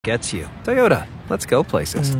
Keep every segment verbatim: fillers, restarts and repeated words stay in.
gets you. Toyota, let's go places.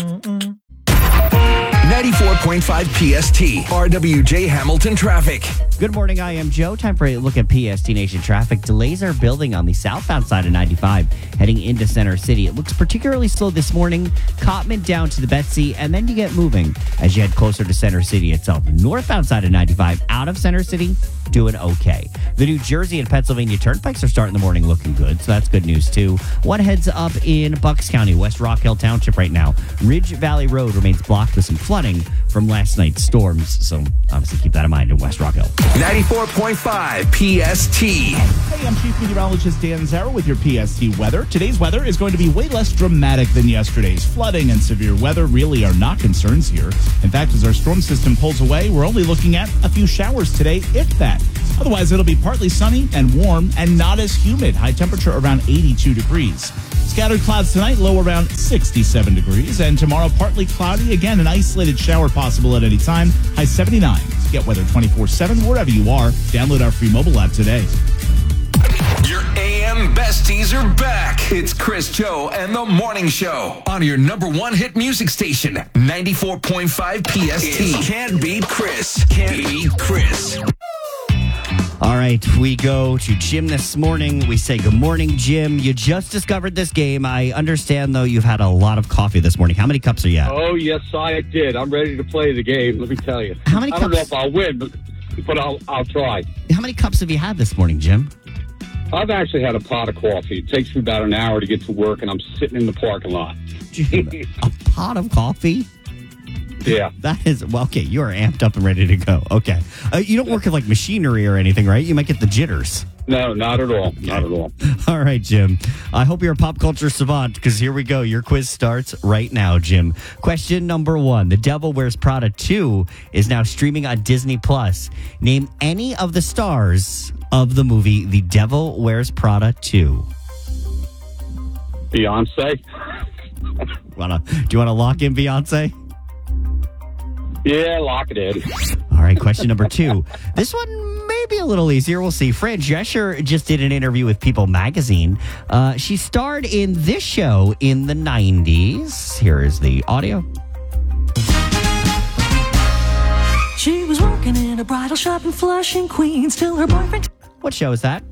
ninety-four point five P S T, R W J Hamilton traffic. Good morning, I am Joe. Time for a look at P S T Nation traffic. Delays are building on the southbound side of ninety-five, heading into Center City. It looks particularly slow this morning. Cottman down to the Betsy, and then you get moving as you head closer to Center City itself. Northbound side of ninety-five, out of Center City, doing okay. The New Jersey and Pennsylvania turnpikes are starting the morning looking good, so that's good news too. One heads up in Bucks County, West Rock Hill Township right now. Ridge Valley Road remains blocked with some flooding from last night's storms, so obviously keep that in mind in West Rock Hill. ninety-four point five P S T. Hey, I'm Chief Meteorologist Dan Zarrow with your P S T weather. Today's weather is going to be way less dramatic than yesterday's. Flooding and severe weather really are not concerns here. In fact, as our storm system pulls away, we're only looking at a few showers today, if that. Otherwise, it'll be partly sunny and warm and not as humid. High temperature around eighty-two degrees. Scattered clouds tonight, low around sixty-seven degrees. And tomorrow, partly cloudy. Again, an isolated shower possible at any time. High seventy-nine. Get weather twenty-four seven wherever you are. Download our free mobile app today. Your A M besties are back. It's Chris, Joe, and the Morning Show on your number one hit music station, ninety-four point five P S T. It's Can't Beat Chris. Can't Beat Chris. All right, we go to Jim this morning. We say good morning, Jim. You just discovered this game. I understand, though, you've had a lot of coffee this morning. How many cups are you at? Oh, yes, I did. I'm ready to play the game, let me tell you. How many I don't cups? know if I'll win, but, but I'll, I'll try. How many cups have you had this morning, Jim? I've actually had a pot of coffee. It takes me about an hour to get to work, and I'm sitting in the parking lot. Jim, a pot of coffee? Yeah. That is, well, okay, you are amped up and ready to go. Okay. Uh, you don't work with, like, machinery or anything, right? You might get the jitters. No, not at all. Not at all. All right, Jim. I hope you're a pop culture savant because here we go. Your quiz starts right now, Jim. Question number one. The Devil Wears Prada two is now streaming on Disney Plus. Name any of the stars of the movie The Devil Wears Prada two. Beyonce? Wanna, do you want to lock in Beyonce? Yeah, lock it in. All right, question number two. This one may be a little easier. We'll see. Fran Drescher just did an interview with People magazine. Uh, she starred in this show in the nineties. Here is the audio. She was working in a bridal shop in Flushing, Queens, till her boyfriend... What show is that?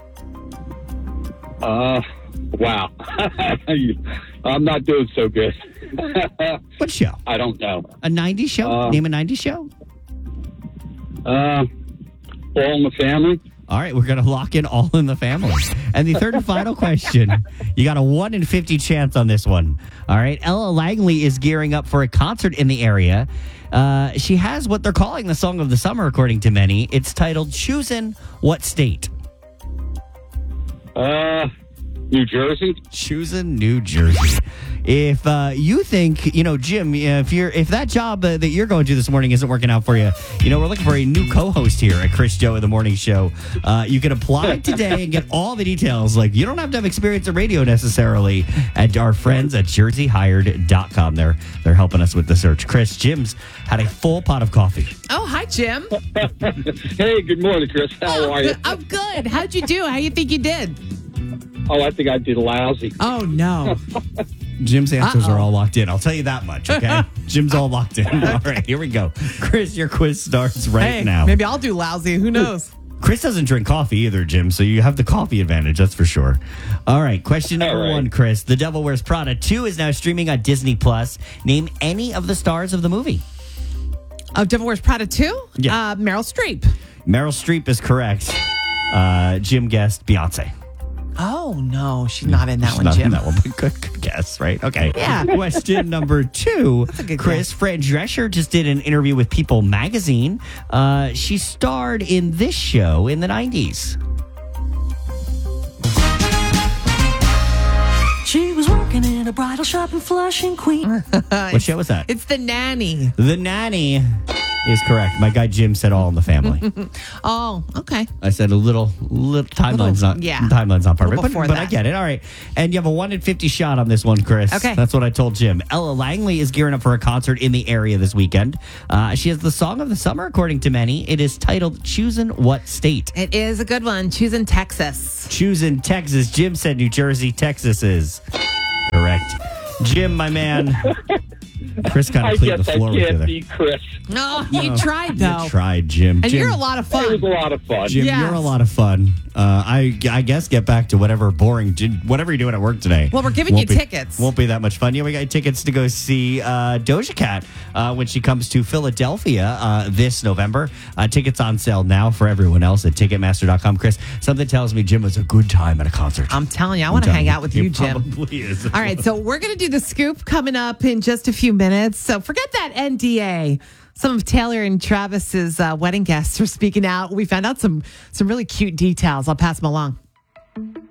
Uh, wow. I'm not doing so good. What show? I don't know. A nineties show? Uh, Name a nineties show? Uh, All in the Family? All right, we're going to lock in All in the Family. And the third and final question. You got a one in fifty chance on this one. All right, Ella Langley is gearing up for a concert in the area. Uh, she has what they're calling the song of the summer, according to many. It's titled Choosing What State? Uh, New Jersey? Choosing New Jersey. If uh, you think, you know, Jim, if you're if that job uh, that you're going to this morning isn't working out for you, you know, we're looking for a new co-host here at Chris, Joe, in the Morning Show. Uh, you can apply today and get all the details. Like, you don't have to have experience in radio necessarily at our friends at jersey hired dot com. They're, they're helping us with the search. Chris, Jim's had a full pot of coffee. Oh, hi, Jim. Hey, good morning, Chris. How Oh, are you? I'm good. How'd you do? How you think you did? Oh, I think I did lousy. Oh, no. Jim's answers Uh-oh. are all locked in. I'll tell you that much, okay? Jim's all locked in. All right, here we go. Chris, your quiz starts right hey, now. maybe I'll do lousy. Who knows? Chris doesn't drink coffee either, Jim, so you have the coffee advantage, that's for sure. All right, question number All right. one, Chris. The Devil Wears Prada two is now streaming on Disney Plus. Name any of the stars of the movie. Oh, Devil Wears Prada two? Yeah. Uh, Meryl Streep. Meryl Streep is correct. Uh, Jim guessed Beyonce. Oh, no. She's not in that She's one, not Jim. in that one, but good, good guess, right? Okay. Yeah. Question number two. That's a good Chris, guess. Fran Drescher just did an interview with People magazine. Uh, she starred in this show in the nineties. She was working in a bridal shop in Flushing, Queens. What show was that? It's The Nanny. The Nanny is correct. My guy Jim said All in the Family. Oh, okay. I said a little, little timeline's not, yeah. timeline's not A little perfect, but, before but I that. get it. All right, and you have a one in fifty shot on this one, Chris. Okay. That's what I told Jim. Ella Langley is gearing up for a concert in the area this weekend. Uh, she has the song of the summer, according to many. It is titled "Choosing What State." It is a good one. Choosing Texas. Choosing Texas. Jim said New Jersey. Texas is Jim, my man. Chris kind I of cleared guess the I floor with you can't there. beat Chris. No, you tried though. You tried, Jim. And Jim, you're a lot of It fun. was a lot of fun. Jim, Yes. you're a lot of fun. Uh, I I guess get back to whatever boring, whatever you're doing at work today. Well, we're giving Won't you be- tickets. Won't be that much fun. Yeah, we got tickets to go see uh, Doja Cat uh, when she comes to Philadelphia uh, this November. Uh, tickets on sale now for everyone else at Ticketmaster dot com. Chris, something tells me Jim was a good time at a concert. I'm telling you, I want to telling hang out with He you, Jim. Probably is. All right, so we're going to do the scoop coming up in just a few minutes. So forget that N D A. Some of Taylor and Travis's uh, wedding guests are speaking out. We found out some some really cute details. I'll pass them along.